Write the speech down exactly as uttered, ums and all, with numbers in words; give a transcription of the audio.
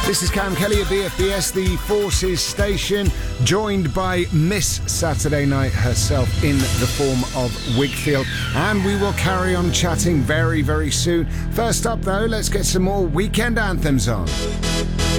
This is Cam Kelly at B F B S, the Forces station, joined by Miss Saturday Night herself in the form of Wigfield. And we will carry on chatting very, very soon. First up, though, let's get some more weekend anthems on.